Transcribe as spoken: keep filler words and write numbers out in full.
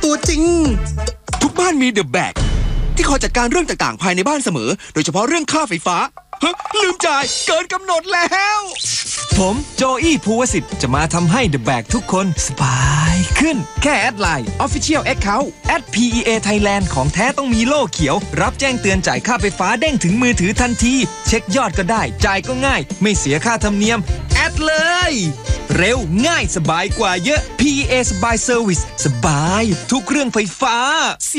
ตัวจริงทุกบ้านมีเดอะแบกที่คอยจัดการเรื่องต่างๆภายในบ้านเสมอโดยเฉพาะเรื่องค่าไฟฟ้าฮะลืมจ่ายเกินกำหนดแล้วผมโจอี้ภูวสิทธิ์จะมาทำให้เดอะแบกทุกคนสบายขึ้นแค่แอดไลน์ Official Account แอท พี อี เอ Thailand ของแท้ต้องมีโล่เขียวรับแจ้งเตือนจ่ายค่าไฟฟ้าเด้งถึงมือถือทันทีเช็คยอดก็ได้จ่ายก็ง่ายไม่เสียค่าธรรมเนียมแอดเลยเร็วง่ายสบายกว่าเยอะ พี อี เอ สบายเซอร์วิสสบายทุกเรื่องไฟฟ้า